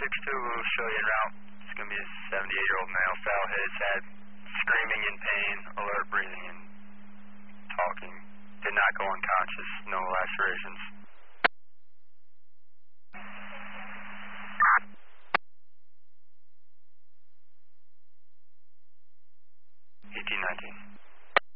we'll show you en route. It's going to be a 78-year-old male, fell, hit his head, screaming in pain, alert breathing and talking. Did not go unconscious, no lacerations. 1819.